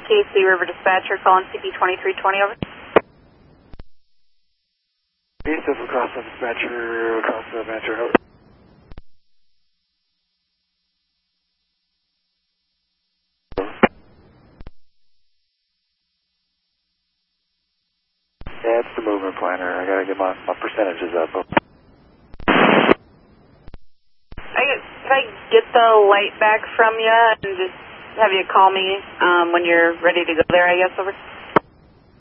KC River Dispatcher calling CP2320, over. East of Acosta Dispatcher, over. Yeah, it's the movement planner. I gotta get my percentages up. Can I get the light back from you and just have you call me when you're ready to go there, I guess, over?